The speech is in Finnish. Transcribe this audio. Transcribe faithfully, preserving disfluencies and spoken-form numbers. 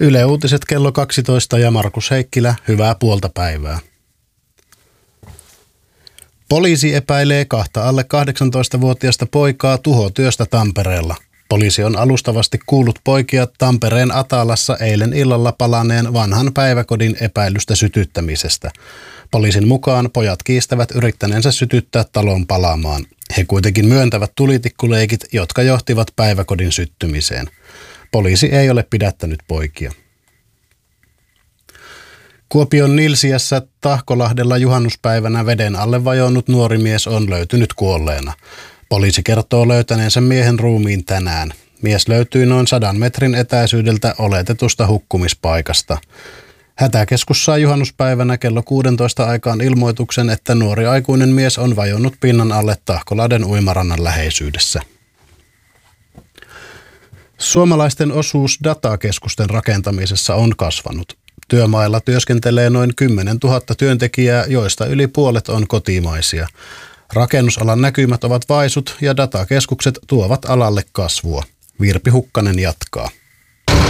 Yle Uutiset kello kaksitoista ja Markus Heikkilä, hyvää puolta päivää. Poliisi epäilee kahta alle kahdeksantoistavuotiaista poikaa tuhotyöstä Tampereella. Poliisi on alustavasti kuullut poikia Tampereen Atalassa eilen illalla palaneen vanhan päiväkodin epäilystä sytyttämisestä. Poliisin mukaan pojat kiistävät yrittäneensä sytyttää talon palaamaan. He kuitenkin myöntävät tulitikkuleikit, jotka johtivat päiväkodin syttymiseen. Poliisi ei ole pidättänyt poikia. Kuopion Nilsiässä Tahkolahdella juhannuspäivänä veden alle vajonnut nuori mies on löytynyt kuolleena. Poliisi kertoo löytäneensä miehen ruumiin tänään. Mies löytyi noin sadan metrin etäisyydeltä oletetusta hukkumispaikasta. Hätäkeskus saa juhannuspäivänä kello kuusitoista aikaan ilmoituksen, että nuori aikuinen mies on vajonnut pinnan alle Tahkolahden uimarannan läheisyydessä. Suomalaisten osuus datakeskusten rakentamisessa on kasvanut. Työmailla työskentelee noin kymmenen tuhatta työntekijää, joista yli puolet on kotimaisia. Rakennusalan näkymät ovat vaisut ja datakeskukset tuovat alalle kasvua. Virpi Hukkanen jatkaa.